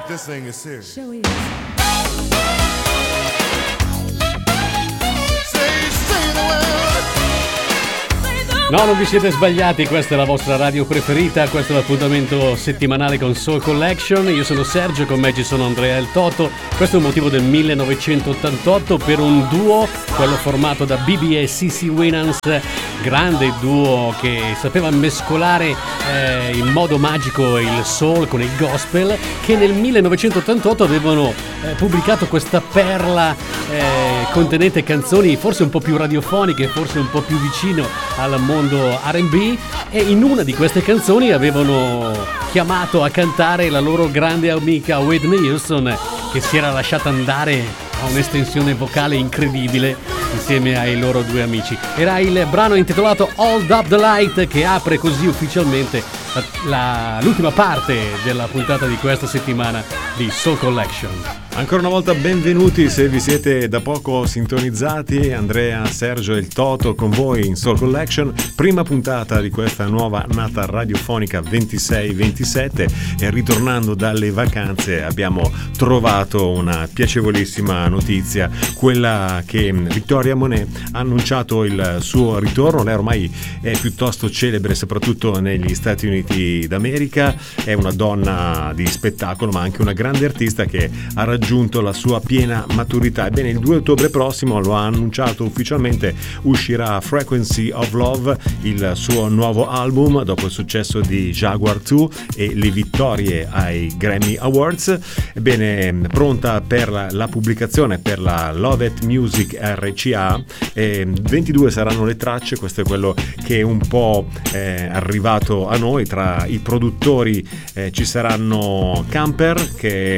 but this thing is serious. Show is. Say the word. No, non vi siete sbagliati, questa è la vostra radio preferita, questo è l'appuntamento settimanale con Soul Collection. Io sono Sergio, con me ci sono Andrea e il Toto. Questo è un motivo del 1988 per un duo, quello formato da BB e CeCe Winans, grande duo che sapeva mescolare in modo magico il soul con il gospel, che nel 1988 avevano pubblicato questa perla contenente canzoni forse un po' più radiofoniche, forse un po' più vicino al mondo R&B, e in una di queste canzoni avevano chiamato a cantare la loro grande amica Whitney Houston, che si era lasciata andare a un'estensione vocale incredibile insieme ai loro due amici. Era il brano intitolato Hold Up the Light, che apre così ufficialmente l'ultima parte della puntata di questa settimana di Soul Collection. Ancora una volta benvenuti se vi siete da poco sintonizzati. Andrea, Sergio e il Toto con voi in Soul Collection, prima puntata di questa nuova annata radiofonica 26-27, e ritornando dalle vacanze abbiamo trovato una piacevolissima notizia, quella che Victoria Monet ha annunciato il suo ritorno. Lei ormai è piuttosto celebre soprattutto negli Stati Uniti d'America, è una donna di spettacolo ma anche una grande artista che ha raggiunto la sua piena maturità. Ebbene, il 2 ottobre prossimo, lo ha annunciato ufficialmente, uscirà Frequency of Love, il suo nuovo album dopo il successo di Jaguar 2 e le vittorie ai Grammy Awards. Ebbene, pronta per la pubblicazione per la Love It Music RCA. 22 saranno le tracce, questo è quello che è un po' arrivato a noi. Tra i produttori ci saranno Camper, che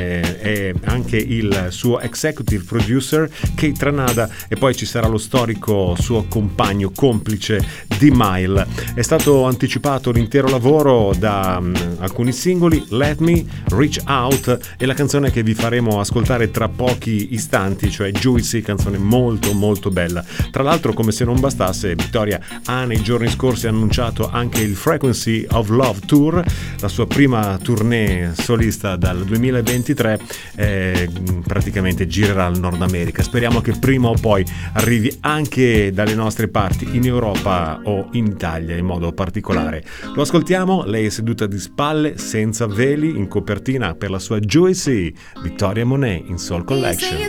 è anche il suo executive producer, Kate Tranada, e poi ci sarà lo storico suo compagno complice D-Mile. È stato anticipato l'intero lavoro da alcuni singoli: Let Me, Reach Out e la canzone che vi faremo ascoltare tra pochi istanti, cioè Juicy, canzone molto molto bella. Tra l'altro, come se non bastasse, Victoria ha nei giorni scorsi annunciato anche il Frequency of Love Tour, la sua prima tournée solista dal 2023. Praticamente girerà il Nord America. Speriamo che prima o poi arrivi anche dalle nostre parti, in Europa o in Italia in modo particolare. Lo ascoltiamo, lei è seduta di spalle, senza veli, in copertina per la sua Juicy, Victoria Monet in Soul Collection.